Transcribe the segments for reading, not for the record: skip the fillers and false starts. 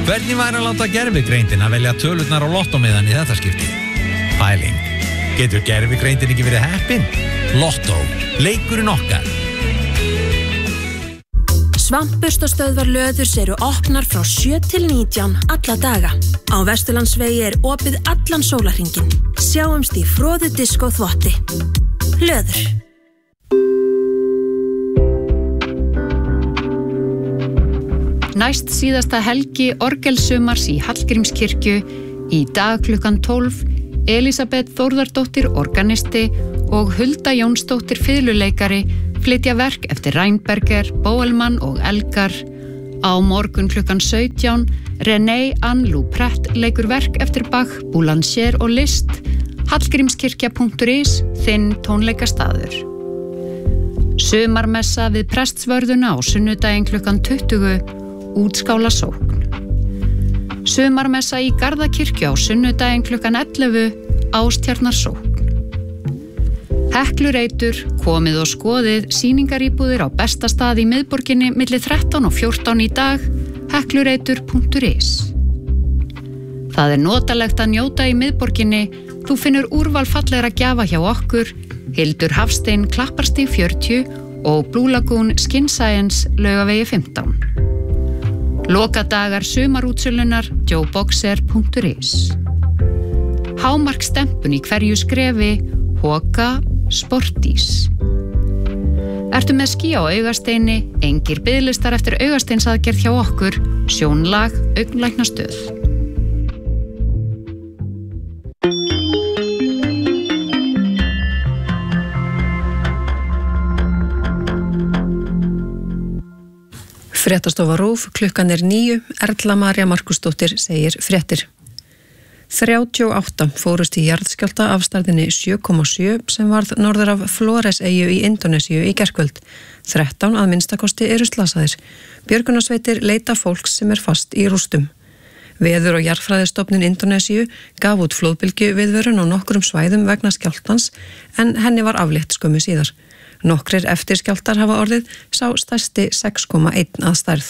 Hvernig væri að láta gervigreindin að velja tölurnar á lottómiðan í þetta skipti? Pæling. Getur gervigreindin ekki verið heppin? Lottó. Leikurinn okkar. Svampburstastöðvar Löðurs eru opnar frá 7 til 19 alla daga. Á Vesturlandsvegi opið allan sólarhringinn. Sjáumst í froðu diskó þvotti. Löður. Næst síðasta helgi orgelsumars í Hallgrímskirkju í dag klukkan 12 Elísabet Þórðardóttir organisti og Hulda Jónsdóttir fiðluleikari flytja verk eftir Reinberger, Boelmann og Elgar. Á morgun klukkan 17 René Anne Loupret leikur verk eftir Bach, Boulanger og Liszt. Hallgrímskirkja.is, þinn tónleikastaður. Sumarmessa við Prestsvörðuna á sunnudaginn klukkan 20 Útskála sókn. Sumarmessa í Garðakirkju á sunnudaginn klukkan 11 Ástjarnar sókn. Heklureitur, komið og skoðið sýningaríbúðir á besta stað í miðborginni milli 13 og 14 í dag, heklureitur.is. Það notalegt að njóta í miðborginni, þú finnur úrval fallegra gjafa hjá okkur, Hildur Hafstein Klapparstíg 40 og Blue Lagoon Skin Science Laugavegi 15. Lokadagar sumarútsölunar joeboxer.is. Hámarkstempun í hverju skrefi, Hoka Sportís. Ertu með ský á Augasteini, engir biðlistar eftir augasteinsaðgerð hjá okkur, Sjónlag, Augnlæknastöð. Fréttastofa RÚV, klukkan 9, Erla María Markusdóttir segir fréttir. 38 fórust í jarðskjálfta af stærðinni 7,7 sem varð norður af Flores-eyju í Indónesíu í gærkvöld. 13 að minnstakosti eru slasaðir. Björgunarsveitir leita fólks sem fast í rústum. Veður- og jarðfræðistofnun Indónesíu gaf út flóðbylgju viðvörun á nokkrum svæðum vegna skjálftans en henni var aflétt skömmu síðar. Nokkrir eftirskjálftar hafa orðið, sá stærsti 6,1 að stærð.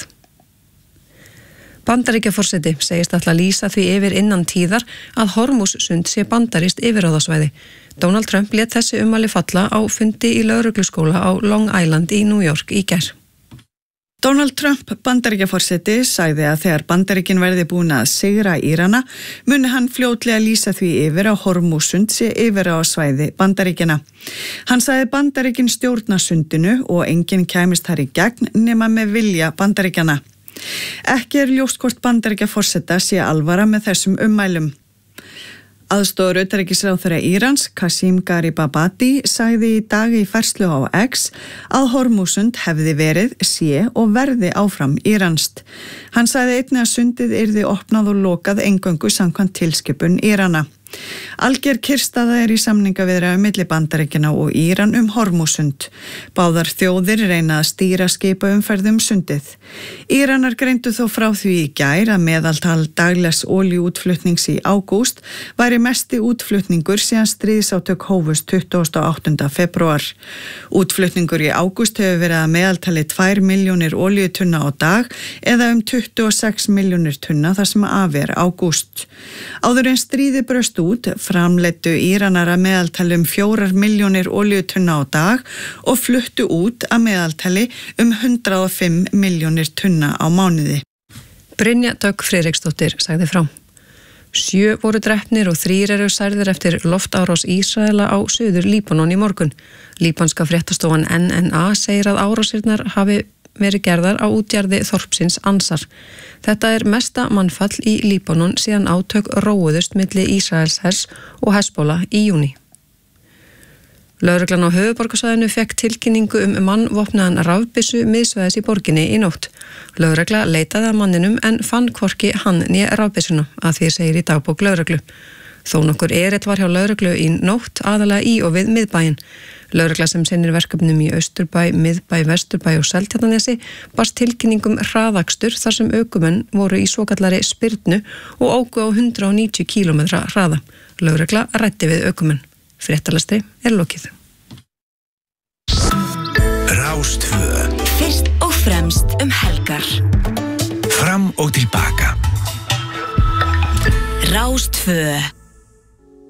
Bandaríkjaforseti segist ætla að lýsa því yfir innan tíðar að Hormússund sé bandarískt yfirráðasvæði. Donald Trump lét þessi ummæli falla á fundi í lögregluskóla á Long Island í New York í gær. Donald Trump, Bandaríkjaforseti, sagði að þegar Bandaríkin verði búin að sigra Írana, muni hann fljótlega lýsa því yfir að Hormússund sé yfirráðasvæði Bandaríkjana. Hann sagði Bandaríkin stjórna sundinu og enginn kæmist þar í gegn nema með vilja Bandaríkjana. Ekki ljóst hvort Bandaríkjaforseta sé alvara með þessum ummælum. Aðstoðar utanríkisráðherra Írans, Qasim Garibabadi, sagði í dag í færslu á X að Hormússund hefði verið, sé og verði áfram íranskt. Hann sagði einnig að sundið yrði opnað og lokað eingöngu samkvæmt tilskipun Írana. Alger kyrrstaða í samningaviðræðum milli Bandaríkjanna og Íran Hormússund. Báðar þjóðir reyna að stýra skipaumferð sundið. Íranar greindu þó frá því í gær að meðaltal daglegs olíuútflutnings í ágúst væri mesti útflutningur síðan stríðsátök hófust 28. febrúar. Útflutningur í ágúst hefur verið að meðaltali 2 milljónir olíutunna á dag eða 26 milljónir tunna þar sem af ágúst. Áður en stríði braust út framleiddu Íranar að meðaltali 4 milljónir olíutunna á dag og fluttu út að meðaltali 105 milljónir tunna á mánuði. Brynja Dögg Friðriksdóttir sagði frá. 7 voru drepnir og 3 eru særðir eftir loftárás Ísraela á suður Líbanon í morgun. Líbanska fréttastofan NNA segir að árásirnar hafi verið gerðar á útjarði þorpsins Ansar. Þetta mesta mannfall í Líbanon síðan átök róuðust milli Ísraelshers og Hezbollah í júní. Lögreglan á höfuðborgarsvæðinu fekk tilkynningu mannvopnaðan rafbyssu miðsvæðis í borginni í nótt. Lögregla leitaði að manninum en fann hvorki hann né rafbyssuna, að því segir í dagbók lögreglu. Þó nokkur erill var hjá lögreglu í nótt aðalega í og við miðbæinn. Lögregla sem sinnir verkefnum í Austurbæ, Miðbæ, Vesturbæ og Seltjarnarnesi barst tilkynningum hraðakstur þar sem ökumenn voru í svokallari spyrnu og óku á 190 km hraða. Lögregla ræddi við ökumenn. Fréttalestri lokið. Rás 2. Fyrst og fremst helgar. Fram og tilbaka. Rás 2.